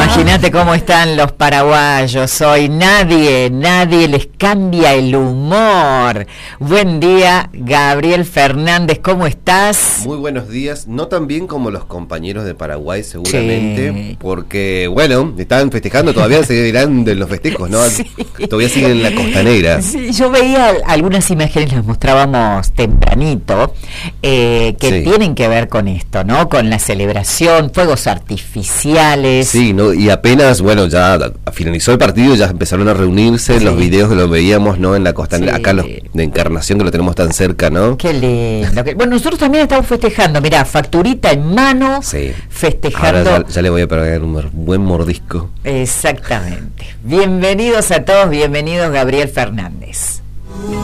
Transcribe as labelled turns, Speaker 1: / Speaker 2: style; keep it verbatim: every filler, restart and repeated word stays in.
Speaker 1: Imagínate cómo están los paraguayos hoy. Nadie, nadie les cambia el humor. Buen día, Gabriel Fernández, ¿cómo estás?
Speaker 2: Muy buenos días, no tan bien como los compañeros de Paraguay seguramente,
Speaker 1: Sí.
Speaker 2: porque, bueno, estaban festejando, todavía se dirán de los festejos, ¿no?
Speaker 1: Sí.
Speaker 2: Todavía siguen en la costanera.
Speaker 1: Sí, yo veía algunas imágenes, las mostrábamos tempranito, eh, que
Speaker 2: Sí.
Speaker 1: tienen que ver con esto, ¿no? Con la celebración, fuegos artificiales.
Speaker 2: Sí, ¿no? Y apenas, bueno, ya finalizó el partido, ya empezaron a reunirse,
Speaker 1: Sí.
Speaker 2: los videos que lo veíamos, ¿no? En la costanera,
Speaker 1: Sí.
Speaker 2: acá los de Encarnación, que lo tenemos tan cerca, ¿no?
Speaker 1: Qué lindo. Qué- Bueno, nosotros también estamos festejando, mirá, facturita en mano,
Speaker 2: Sí.
Speaker 1: festejando.
Speaker 2: Ahora ya, ya le voy a pegar un mor- buen mordisco.
Speaker 1: Exactamente. Bienvenidos a todos, bienvenidos Gabriel Fernández.